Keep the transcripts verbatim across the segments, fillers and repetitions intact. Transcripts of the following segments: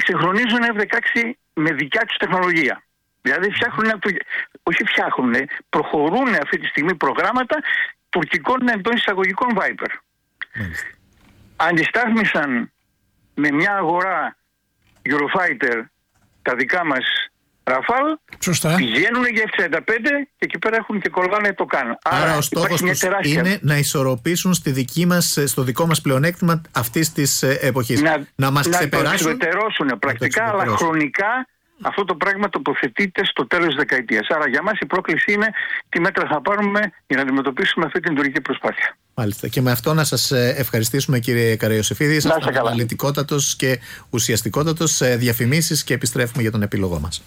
εξυγχρονίζουν εφ δεκαέξι με δικιά τους τεχνολογία. Δηλαδή φτιάχνουν, όχι φτιάχνουν, προχωρούν αυτή τη στιγμή προγράμματα τουρκικών εντός εισαγωγικών Viper. Μάλιστα. Αντιστάθμισαν με μια αγορά Eurofighter τα δικά μας Rafale. Σωστά. Πηγαίνουν για εφ τριάντα πέντε και εκεί πέρα έχουν και κολλάνε το καν. Άρα, Άρα ο στόχος τους τεράστια... είναι να ισορροπήσουν στη δική μας, στο δικό μας πλεονέκτημα αυτής της εποχής. Να, να μας να ξεπεράσουν. το εξουδετερώσουν πρακτικά, αλλά χρονικά αυτό το πράγμα τοποθετείται στο τέλος της δεκαετίας. Άρα για μας η πρόκληση είναι τι μέτρα θα πάρουμε για να αντιμετωπίσουμε αυτή την τουρκική προσπάθεια. Μάλιστα. Και με αυτό να σας ευχαριστήσουμε, κύριε Καραϊωσεφίδη. Είσαστε αναλυτικότατος και ουσιαστικότατος. Διαφημίσεις και επιστρέφουμε για τον επίλογό μας.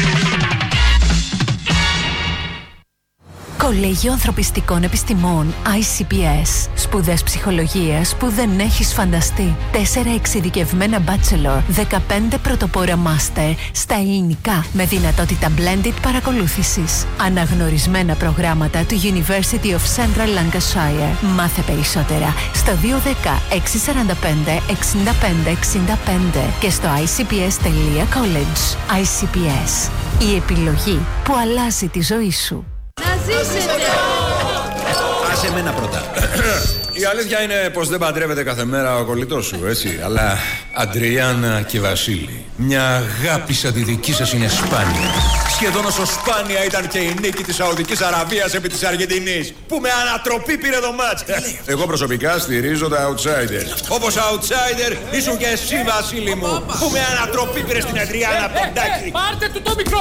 Κολέγιο Ανθρωπιστικών Επιστημών άι σι πι ες. Σπουδές ψυχολογίας που δεν έχεις φανταστεί. Τέσσερα εξειδικευμένα bachelor, δεκαπέντε πρωτοπόρα master στα ελληνικά με δυνατότητα blended παρακολούθησης. Αναγνωρισμένα προγράμματα του University of Central Lancashire. Μάθε περισσότερα στο δύο ένα μηδέν έξι τέσσερα πέντε εξήντα πέντε εξήντα πέντε και στο άι σι πι ες τελεία college. άι σι πι ες. Η επιλογή που αλλάζει τη ζωή σου. Άσε εμένα πρώτα. Η αλήθεια είναι πως δεν παντρεύεται κάθε μέρα ο κολλητός σου, έτσι. Αλλά Αντριάννα και Βασίλη, μια αγάπη σαν τη δική σας είναι σπάνια. Σχεδόν όσο σπάνια ήταν και η νίκη της Σαουδικής Αραβίας επί της Αργεντινής, που με ανατροπή πήρε το μάτς. Εγώ προσωπικά στηρίζω τα outsiders. Όπως outsider ήσουν και εσύ, Βασίλη μου, που με ανατροπή πήρε στην Αντριάννα Ποντάκη. Πάρτε του το μικρό!